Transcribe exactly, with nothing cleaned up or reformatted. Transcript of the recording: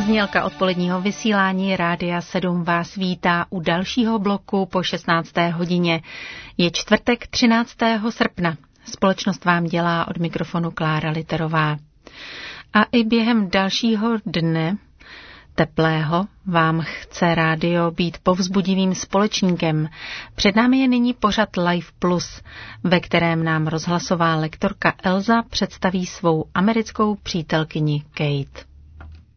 Znělka odpoledního vysílání Rádia sedm vás vítá u dalšího bloku po šestnácté hodině. Je čtvrtek třináctého srpna. Společnost vám dělá od mikrofonu Klára Literová. A i během dalšího dne teplého vám chce rádio být povzbudivým společníkem. Před námi je nyní pořad Live Plus, ve kterém nám rozhlasová lektorka Elza představí svou americkou přítelkyni Kate.